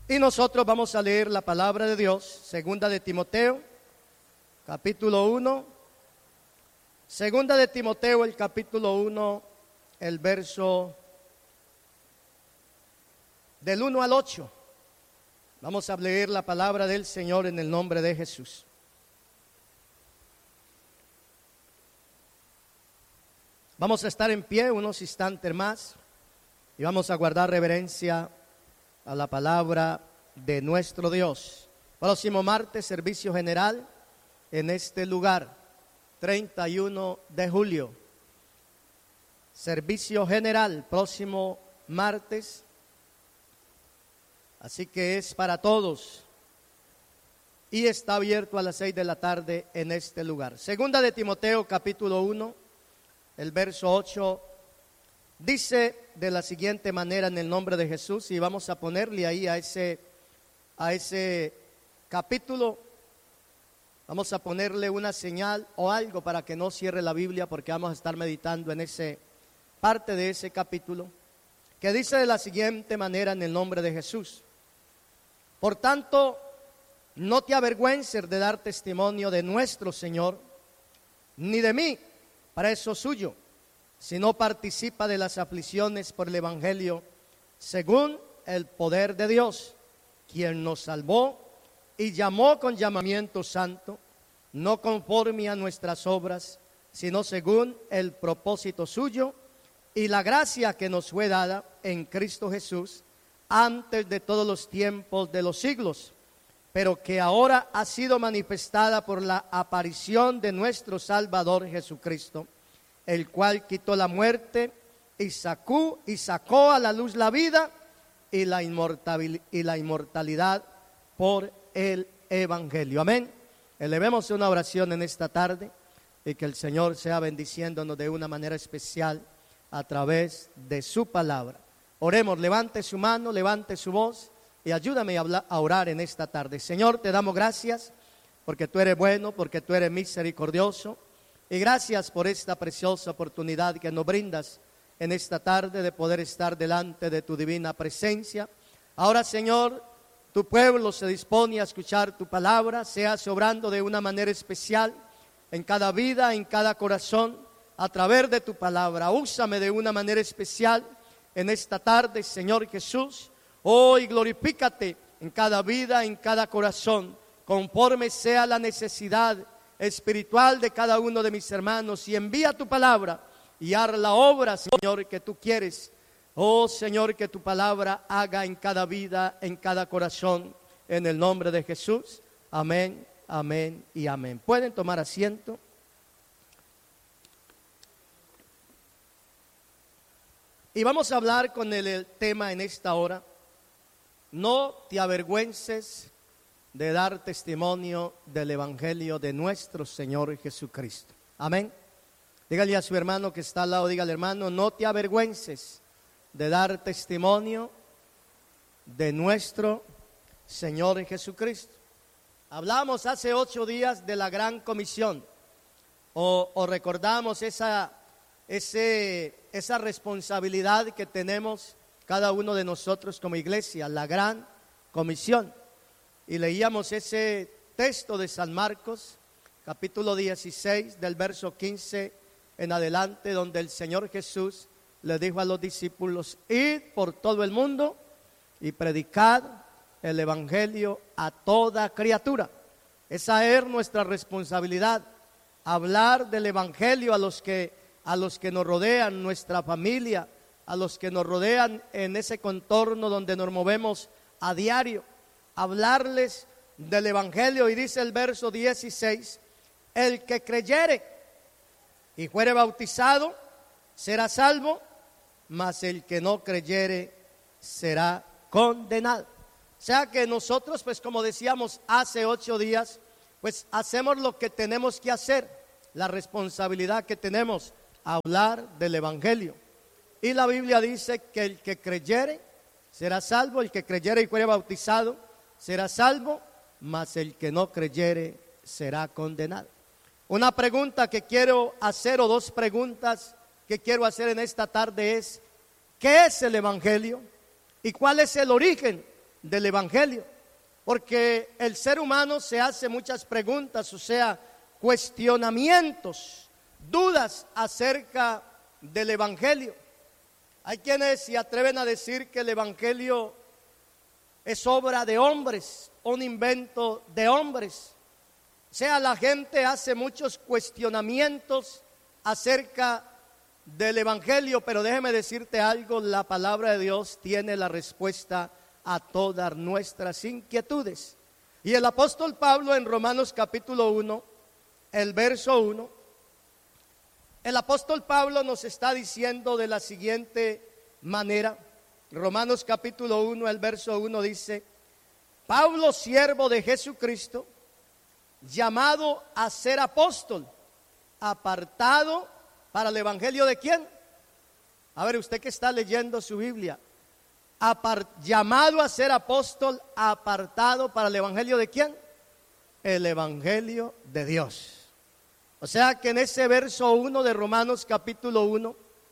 Y nosotros vamos a leer la palabra de Dios, segunda de Timoteo, capítulo 1. Segunda de Timoteo, el capítulo 1, el verso del 1 al 8. Vamos a leer la palabra del Señor en el nombre de Jesús. Vamos a estar en pie unos instantes más y vamos a guardar reverencia a la palabra de nuestro Dios. Próximo martes, servicio general en este lugar, 31 de julio. Servicio general, próximo martes. Así que es para todos. Y está abierto a las 6 de la tarde en este lugar. Segunda de Timoteo, capítulo 1, el verso 8. Dice de la siguiente manera en el nombre de Jesús, y vamos a ponerle ahí a ese capítulo, vamos a ponerle una señal o algo para que no cierre la Biblia, porque vamos a estar meditando en ese parte de ese capítulo, que dice de la siguiente manera en el nombre de Jesús. Por tanto, no te avergüences de dar testimonio de nuestro Señor, ni de mí, preso suyo, si no participa de las aflicciones por el Evangelio, según el poder de Dios, quien nos salvó y llamó con llamamiento santo, no conforme a nuestras obras, sino según el propósito suyo y la gracia que nos fue dada en Cristo Jesús, antes de todos los tiempos de los siglos, pero que ahora ha sido manifestada por la aparición de nuestro Salvador Jesucristo, el cual quitó la muerte y sacó a la luz la vida y la inmortalidad por el Evangelio. Amén. Elevemos una oración en esta tarde y que el Señor sea bendiciéndonos de una manera especial a través de su palabra. Oremos, levante su mano, levante su voz y ayúdame a orar en esta tarde. Señor, te damos gracias porque tú eres bueno, porque tú eres misericordioso. Y gracias por esta preciosa oportunidad que nos brindas en esta tarde de poder estar delante de tu divina presencia. Ahora, Señor, tu pueblo se dispone a escuchar tu palabra, seas obrando de una manera especial en cada vida, en cada corazón, a través de tu palabra. Úsame de una manera especial en esta tarde, Señor Jesús. Hoy glorifícate en cada vida, en cada corazón, conforme sea la necesidad espiritual de cada uno de mis hermanos, y envía tu palabra y haz la obra, Señor, que tú quieres. Oh Señor, que tu palabra haga en cada vida, en cada corazón, en el nombre de Jesús. Amén, amén y amén. Pueden tomar asiento. Y vamos a hablar con el tema en esta hora: no te avergüences de dar testimonio del Evangelio de nuestro Señor Jesucristo. Amén. Dígale a su hermano que está al lado, dígale: hermano, no te avergüences de dar testimonio de nuestro Señor Jesucristo. Hablamos hace 8 días de la gran comisión, o recordamos esa responsabilidad que tenemos cada uno de nosotros como iglesia, la gran comisión. Y leíamos ese texto de San Marcos, capítulo 16, del verso 15 en adelante, donde el Señor Jesús le dijo a los discípulos: id por todo el mundo y predicad el Evangelio a toda criatura. Esa es nuestra responsabilidad, hablar del Evangelio a los que nos rodean, nuestra familia, a los que nos rodean en ese contorno donde nos movemos a diario. Hablarles del Evangelio. Y dice el verso 16: el que creyere y fuere bautizado será salvo, mas el que no creyere será condenado. O sea que nosotros, pues como decíamos hace 8 días, pues hacemos lo que tenemos que hacer, la responsabilidad que tenemos, hablar del Evangelio. Y la Biblia dice que el que creyere será salvo, el que creyere y fuere bautizado será salvo, mas el que no creyere será condenado. Una pregunta que quiero hacer, o 2 preguntas que quiero hacer en esta tarde es: ¿qué es el Evangelio? ¿Y cuál es el origen del Evangelio, porque el ser humano se hace muchas preguntas, o sea, cuestionamientos, dudas acerca del Evangelio. Hay quienes se atreven a decir que el Evangelio es obra de hombres, un invento de hombres. O sea, la gente hace muchos cuestionamientos acerca del Evangelio, pero déjeme decirte algo, la palabra de Dios tiene la respuesta a todas nuestras inquietudes. Y el apóstol Pablo en Romanos capítulo 1, el verso 1, el apóstol Pablo nos está diciendo de la siguiente manera. Romanos capítulo 1, el verso 1 dice: Pablo, siervo de Jesucristo, llamado a ser apóstol, apartado para el evangelio ¿de quién? A ver, usted que está leyendo su Biblia, llamado a ser apóstol, apartado para el evangelio ¿de quién? El evangelio de Dios. O sea que en ese verso 1 de Romanos capítulo 1,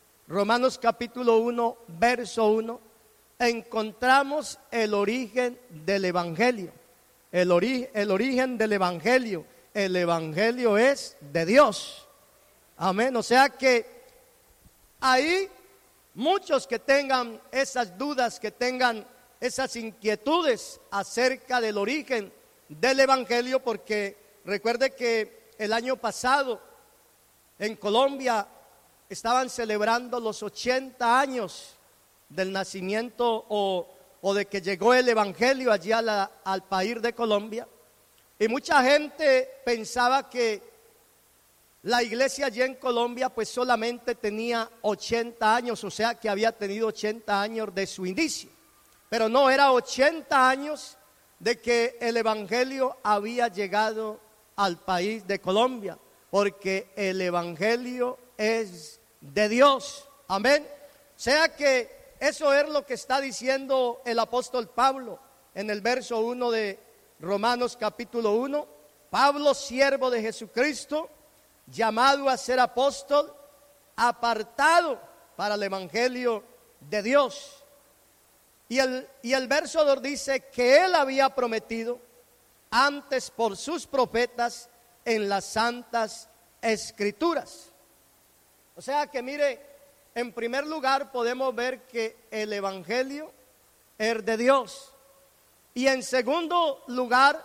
verso 1, encontramos el origen del evangelio. El origen del evangelio. El evangelio es de Dios. Amén. O sea que ahí muchos que tengan esas dudas, que tengan esas inquietudes acerca del origen del evangelio, porque recuerde que el año pasado en Colombia estaban celebrando los 80 años del nacimiento o de que llegó el evangelio allí al país de Colombia, y mucha gente pensaba que la iglesia allí en Colombia pues solamente tenía 80 años, o sea que había tenido 80 años de su inicio, pero no, era 80 años de que el evangelio había llegado al país de Colombia, porque el evangelio es de Dios. Amén. O sea que eso es lo que está diciendo el apóstol Pablo en el verso 1 de Romanos capítulo 1. Pablo, siervo de Jesucristo, llamado a ser apóstol, apartado para el evangelio de Dios. Y el verso 2 dice que él había prometido antes por sus profetas en las santas escrituras. O sea que mire, en primer lugar podemos ver que el evangelio es de Dios. Y en segundo lugar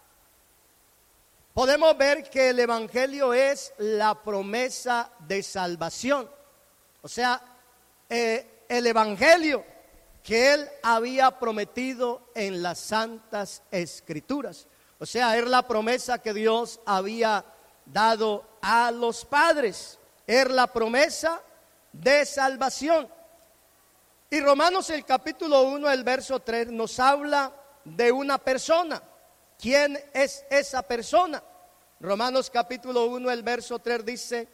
podemos ver que el evangelio es la promesa de salvación. O sea, el evangelio que él había prometido en las santas escrituras. O sea, es la promesa que Dios había dado a los padres. Es la promesa de salvación. Y Romanos el capítulo 1, el verso 3 nos habla de una persona. ¿Quién es esa persona? Romanos capítulo 1, el verso 3 dice: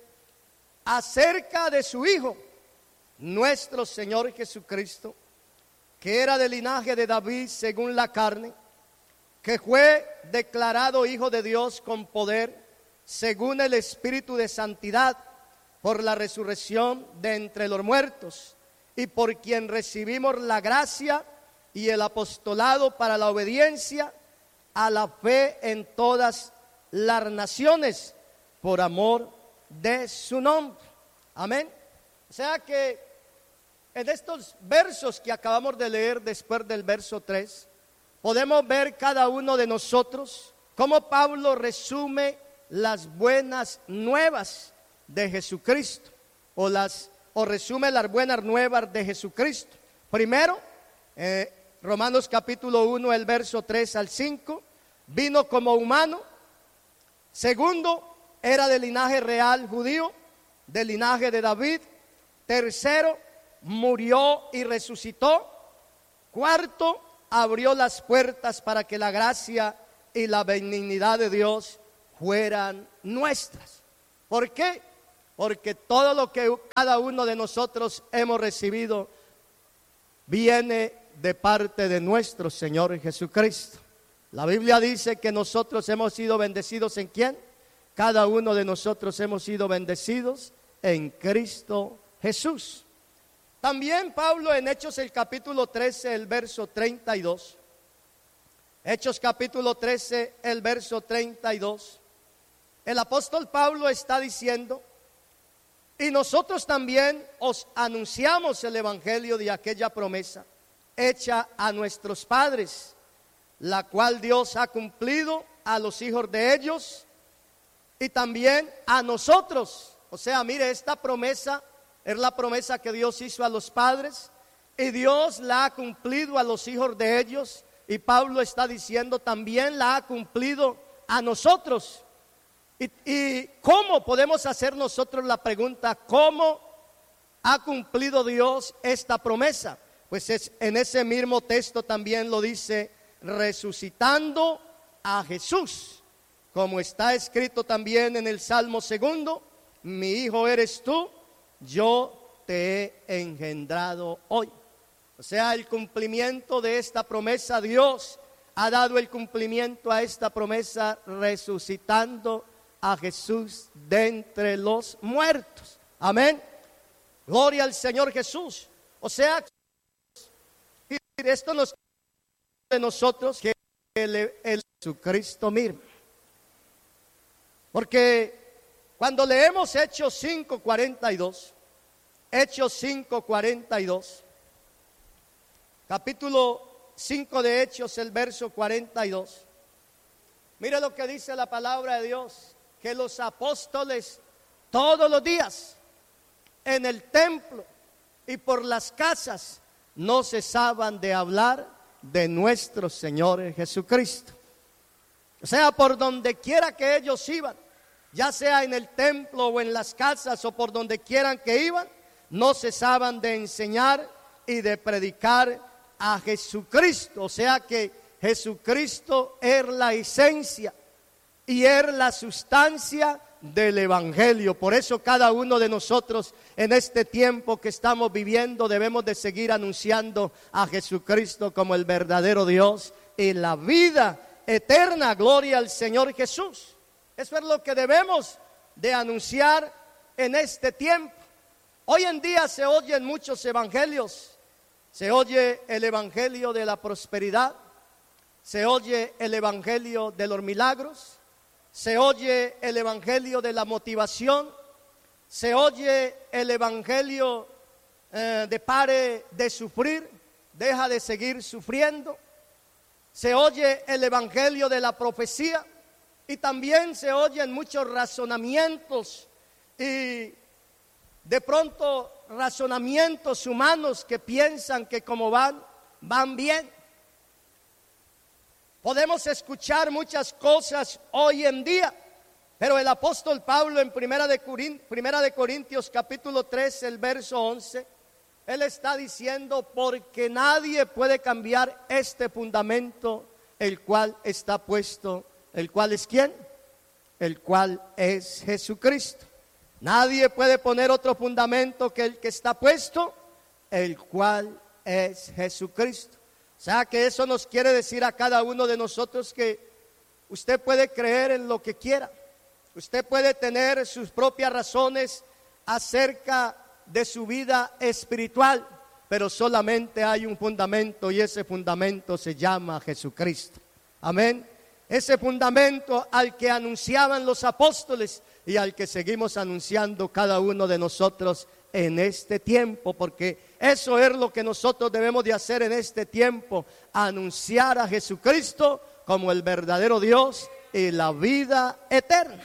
acerca de su Hijo, nuestro Señor Jesucristo, que era del linaje de David según la carne, que fue declarado Hijo de Dios con poder, según el Espíritu de santidad, por la resurrección de entre los muertos, y por quien recibimos la gracia y el apostolado para la obediencia a la fe en todas las naciones, por amor de su nombre. Amén. O sea que en estos versos que acabamos de leer después del verso 3, podemos ver cada uno de nosotros cómo Pablo resume las buenas nuevas de Jesucristo, o resume las buenas nuevas de Jesucristo. Primero, Romanos capítulo 1, el verso 3 al 5, vino como humano. Segundo, era del linaje real judío, del linaje de David. Tercero, murió y resucitó. Cuarto, abrió las puertas para que la gracia y la benignidad de Dios fueran nuestras. ¿Por qué? Porque todo lo que cada uno de nosotros hemos recibido viene de parte de nuestro Señor Jesucristo. La Biblia dice que nosotros hemos sido bendecidos ¿en quién? Cada uno de nosotros hemos sido bendecidos en Cristo Jesús. También Pablo en Hechos el capítulo 13, el verso 32, Hechos capítulo 13, el verso 32. El apóstol Pablo está diciendo: y nosotros también os anunciamos el evangelio de aquella promesa hecha a nuestros padres, la cual Dios ha cumplido a los hijos de ellos y también a nosotros. O sea, mire, esta promesa es la promesa que Dios hizo a los padres y Dios la ha cumplido a los hijos de ellos, y Pablo está diciendo también la ha cumplido a nosotros. ¿Y cómo podemos hacer nosotros la pregunta? ¿Cómo ha cumplido Dios esta promesa? Pues en ese mismo texto también lo dice: resucitando a Jesús, como está escrito también en el Salmo 2: mi hijo eres tú, yo te he engendrado hoy. O sea, el cumplimiento de esta promesa, Dios ha dado el cumplimiento a esta promesa resucitando a Jesús de entre los muertos. Amén. Gloria al Señor Jesús. O sea, esto nos de nosotros que el Jesucristo mismo. Porque cuando leemos Hechos 5:42, Hechos 5:42, capítulo 5 de Hechos, el verso 42, mire lo que dice la palabra de Dios: que los apóstoles todos los días en el templo y por las casas no cesaban de hablar de nuestro Señor Jesucristo. O sea, por donde quiera que ellos iban, ya sea en el templo o en las casas o por donde quieran que iban, no cesaban de enseñar y de predicar a Jesucristo. O sea que Jesucristo es la esencia y es la sustancia del evangelio. Por eso cada uno de nosotros en este tiempo que estamos viviendo debemos de seguir anunciando a Jesucristo como el verdadero Dios y la vida eterna. Gloria al Señor Jesús. Eso es lo que debemos de anunciar en este tiempo. Hoy en día se oyen muchos evangelios. Se oye el evangelio de la prosperidad, se oye el evangelio de los milagros, se oye el evangelio de la motivación, se oye el evangelio de pare de sufrir, deja de seguir sufriendo, se oye el evangelio de la profecía y también se oyen muchos razonamientos y de pronto razonamientos humanos que piensan que como van bien. Podemos escuchar muchas cosas hoy en día, pero el apóstol Pablo en Primera de Corintios capítulo 3, el verso 11, él está diciendo: porque nadie puede cambiar este fundamento, el cual está puesto. ¿El cual es quién? El cual es Jesucristo. Nadie puede poner otro fundamento que el que está puesto, el cual es Jesucristo. O sea que eso nos quiere decir a cada uno de nosotros que usted puede creer en lo que quiera. Usted puede tener sus propias razones acerca de su vida espiritual, pero solamente hay un fundamento y ese fundamento se llama Jesucristo. Amén. Ese fundamento al que anunciaban los apóstoles y al que seguimos anunciando cada uno de nosotros en este tiempo, porque eso es lo que nosotros debemos de hacer en este tiempo: anunciar a Jesucristo como el verdadero Dios y la vida eterna.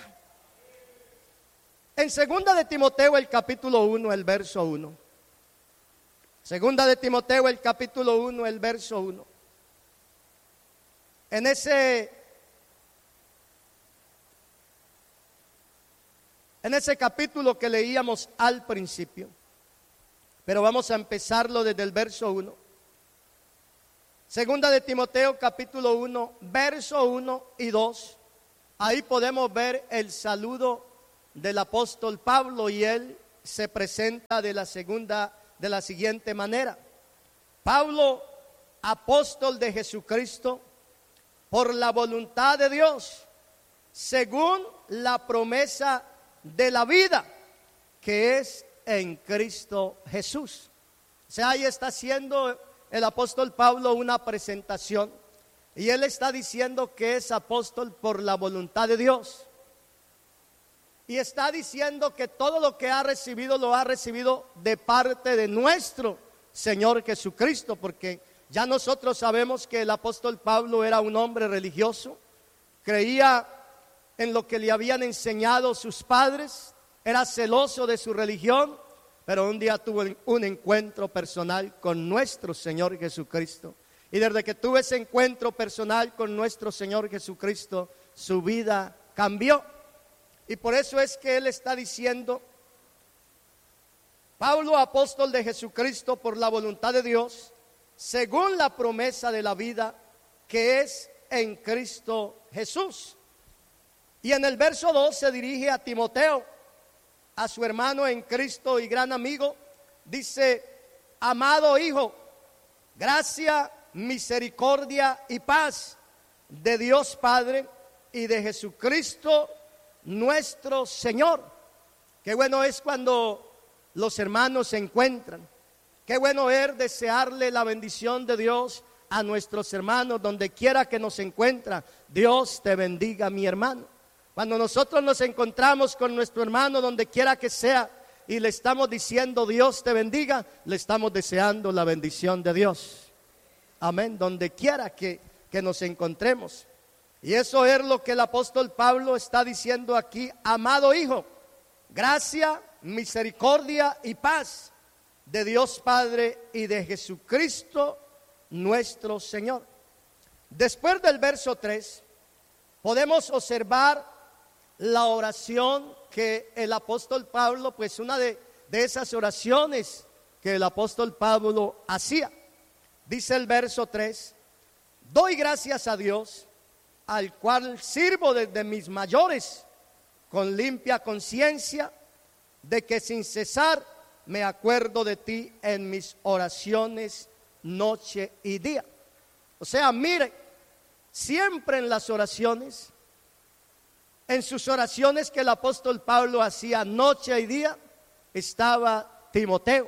En 2 de Timoteo el capítulo 1, el verso 1. 2 de Timoteo el capítulo 1, el verso 1. En ese capítulo que leíamos al principio, pero vamos a empezarlo desde el verso 1. Segunda de Timoteo capítulo 1, verso 1 y 2. Ahí podemos ver el saludo del apóstol Pablo y él se presenta de la siguiente manera: Pablo, apóstol de Jesucristo, por la voluntad de Dios, según la promesa de la vida que es en Cristo Jesús. O sea, ahí está haciendo el apóstol Pablo una presentación Y él está diciendo que es apóstol por la voluntad de Dios. Y está diciendo que todo lo que ha recibido lo ha recibido de parte de nuestro Señor Jesucristo, porque ya nosotros sabemos que el apóstol Pablo era un hombre religioso, creía en lo que le habían enseñado sus padres, era celoso de su religión, pero un día tuvo un encuentro personal con nuestro Señor Jesucristo. Y desde que tuvo ese encuentro personal con nuestro Señor Jesucristo, su vida cambió. Y por eso es que él está diciendo: Pablo, apóstol de Jesucristo por la voluntad de Dios, según la promesa de la vida que es en Cristo Jesús. Y en el verso 2 se dirige a Timoteo, a su hermano en Cristo y gran amigo. Dice: amado hijo, gracia, misericordia y paz de Dios Padre y de Jesucristo nuestro Señor. Qué bueno es cuando los hermanos se encuentran. Qué bueno es desearle la bendición de Dios a nuestros hermanos donde quiera que nos encuentran. Dios te bendiga, mi hermano. Cuando nosotros nos encontramos con nuestro hermano donde quiera que sea y le estamos diciendo Dios te bendiga, le estamos deseando la bendición de Dios. Amén, donde quiera que nos encontremos. Y eso es lo que el apóstol Pablo está diciendo aquí: amado hijo, gracia, misericordia y paz de Dios Padre y de Jesucristo nuestro Señor. Después del verso 3 podemos observar la oración que el apóstol Pablo, pues una de esas oraciones que el apóstol Pablo hacía. Dice el verso 3: doy gracias a Dios, al cual sirvo desde mis mayores, con limpia conciencia, de que sin cesar me acuerdo de ti en mis oraciones noche y día. O sea, mire, siempre en las oraciones, en sus oraciones que el apóstol Pablo hacía noche y día, estaba Timoteo,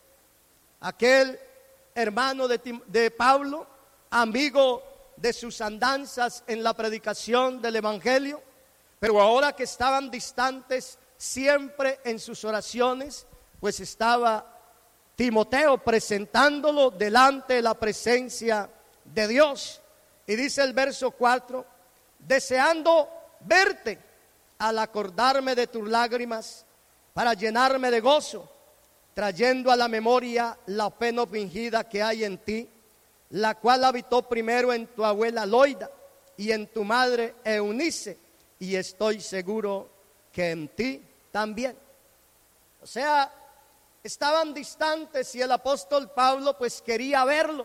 aquel hermano de Pablo, amigo de sus andanzas en la predicación del evangelio, pero ahora que estaban distantes, siempre en sus oraciones, pues estaba Timoteo presentándolo delante de la presencia de Dios. Y dice el verso 4: deseando verte al acordarme de tus lágrimas, para llenarme de gozo, trayendo a la memoria la fe no fingida que hay en ti, la cual habitó primero en tu abuela Loida y en tu madre Eunice, y estoy seguro que en ti también. O sea, estaban distantes y el apóstol Pablo pues quería verlo.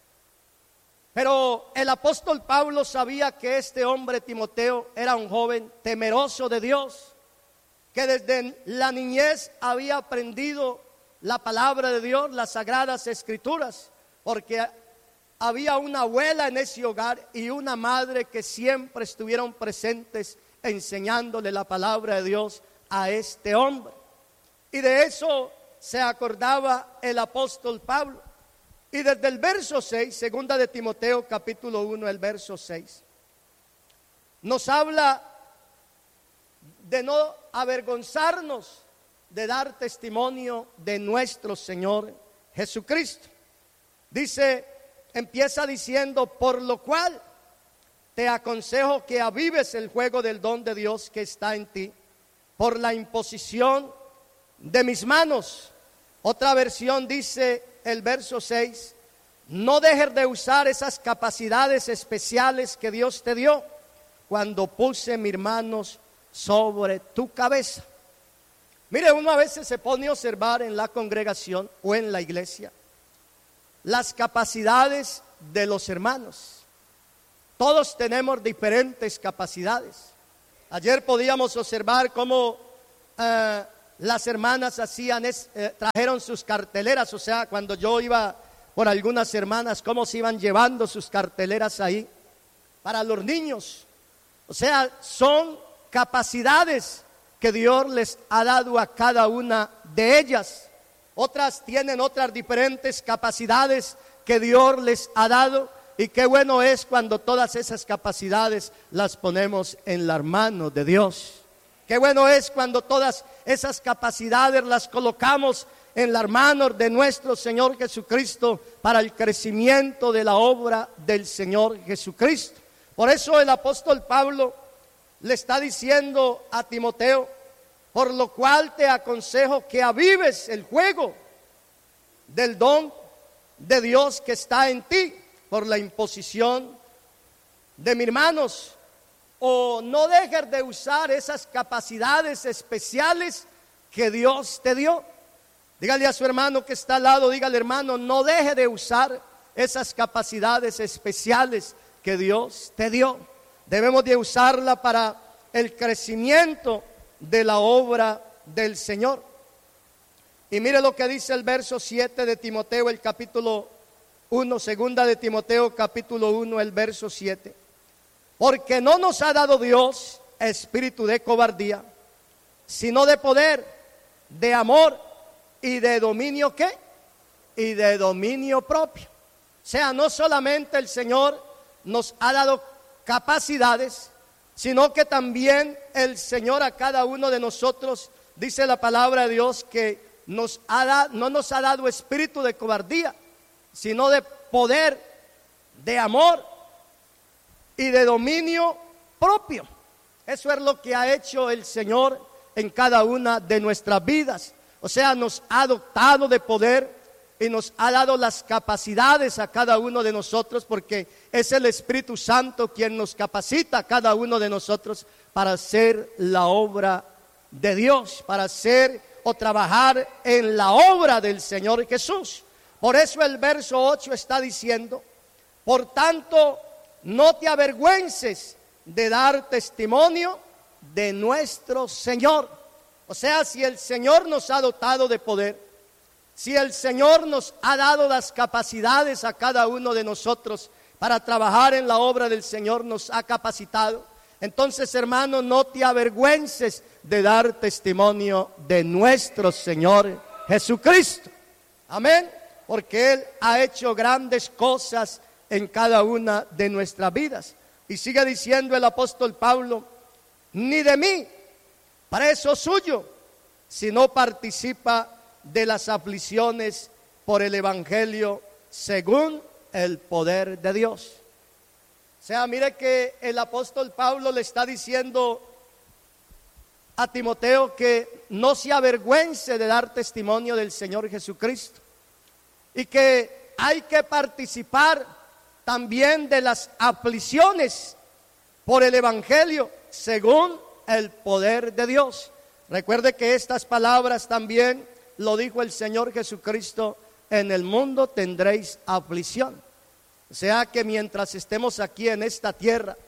Pero el apóstol Pablo sabía que este hombre Timoteo era un joven temeroso de Dios, que desde la niñez había aprendido la palabra de Dios, las sagradas escrituras, porque había una abuela en ese hogar y una madre que siempre estuvieron presentes enseñándole la palabra de Dios a este hombre. Y de eso se acordaba el apóstol Pablo. Y desde el verso 6, segunda de Timoteo capítulo 1, el verso 6, nos habla de no avergonzarnos de dar testimonio de nuestro Señor Jesucristo. Dice, empieza diciendo: por lo cual te aconsejo que avives el fuego del don de Dios que está en ti, por la imposición de mis manos. Otra versión dice, el verso 6, no dejes de usar esas capacidades especiales que Dios te dio cuando puse mis manos sobre tu cabeza. Mire, uno a veces se pone a observar en la congregación o en la iglesia las capacidades de los hermanos. Todos tenemos diferentes capacidades. Ayer podíamos observar cómo las hermanas trajeron sus carteleras. O sea, cuando yo iba por algunas hermanas, cómo se iban llevando sus carteleras ahí para los niños. O sea, son capacidades que Dios les ha dado a cada una de ellas. Otras tienen otras diferentes capacidades que Dios les ha dado, y qué bueno es cuando todas esas capacidades las ponemos en las manos de Dios. Qué bueno es cuando todas esas capacidades las colocamos en las manos de nuestro Señor Jesucristo para el crecimiento de la obra del Señor Jesucristo. Por eso el apóstol Pablo le está diciendo a Timoteo: por lo cual te aconsejo que avives el fuego del don de Dios que está en ti por la imposición de mis manos. O no dejes de usar esas capacidades especiales que Dios te dio. Dígale a su hermano que está al lado, dígale: hermano, no deje de usar esas capacidades especiales que Dios te dio. Debemos de usarla para el crecimiento de la obra del Señor. Y mire lo que dice el verso 7 de Timoteo, el capítulo 1, segunda de Timoteo, capítulo 1, el verso 7. Porque no nos ha dado Dios espíritu de cobardía, sino de poder, de amor y de dominio, ¿qué? Y de dominio propio. O sea, no solamente el Señor nos ha dado capacidades, sino que también el Señor a cada uno de nosotros, dice la palabra de Dios, que no nos ha dado espíritu de cobardía, sino de poder, de amor y de dominio propio. Eso es lo que ha hecho el Señor en cada una de nuestras vidas. O sea, nos ha dotado de poder y nos ha dado las capacidades a cada uno de nosotros, porque es el Espíritu Santo quien nos capacita a cada uno de nosotros para hacer la obra de Dios, para hacer o trabajar en la obra del Señor Jesús. Por eso el verso 8 está diciendo: por tanto, no te avergüences de dar testimonio de nuestro Señor. O sea, si el Señor nos ha dotado de poder, si el Señor nos ha dado las capacidades a cada uno de nosotros para trabajar en la obra del Señor, nos ha capacitado, entonces, hermano, no te avergüences de dar testimonio de nuestro Señor Jesucristo. Amén. Porque Él ha hecho grandes cosas en cada una de nuestras vidas. Y sigue diciendo el apóstol Pablo: ni de mí, preso suyo, si no participa de las aflicciones por el evangelio según el poder de Dios. O sea, mire que el apóstol Pablo le está diciendo a Timoteo que no se avergüence de dar testimonio del Señor Jesucristo, y que hay que participar también de las aflicciones por el evangelio según el poder de Dios. Recuerde que estas palabras también lo dijo el Señor Jesucristo: en el mundo tendréis aflicción. O sea que mientras estemos aquí en esta tierra,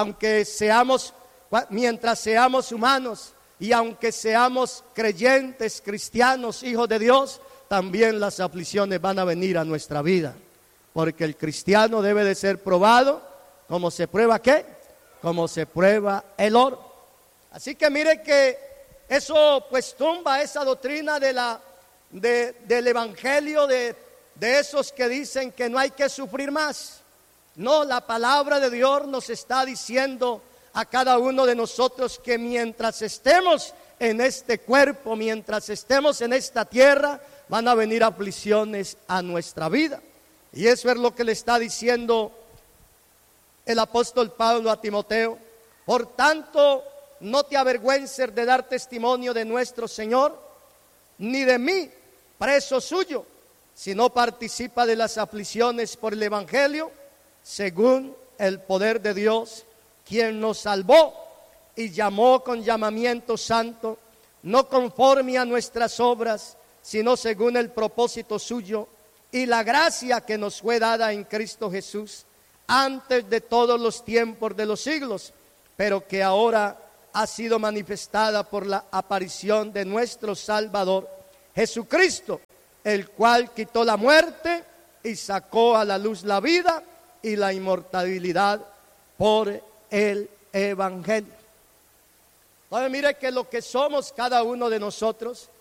mientras seamos humanos y aunque seamos creyentes, cristianos, hijos de Dios, también las aflicciones van a venir a nuestra vida. Porque el cristiano debe de ser probado, ¿como se prueba qué? Como se prueba el oro. Así que mire que eso pues tumba esa doctrina del evangelio de esos que dicen que no hay que sufrir más. No, la palabra de Dios nos está diciendo a cada uno de nosotros que mientras estemos en este cuerpo, mientras estemos en esta tierra, van a venir aflicciones a nuestra vida. Y eso es lo que le está diciendo el apóstol Pablo a Timoteo: por tanto, no te avergüences de dar testimonio de nuestro Señor, ni de mí, preso suyo, si no participa de las aflicciones por el evangelio, según el poder de Dios, quien nos salvó y llamó con llamamiento santo, no conforme a nuestras obras, sino según el propósito suyo y la gracia que nos fue dada en Cristo Jesús, antes de todos los tiempos de los siglos, pero que ahora ha sido manifestada por la aparición de nuestro Salvador, Jesucristo, el cual quitó la muerte y sacó a la luz la vida y la inmortalidad por el evangelio. Entonces mire que lo que somos cada uno de nosotros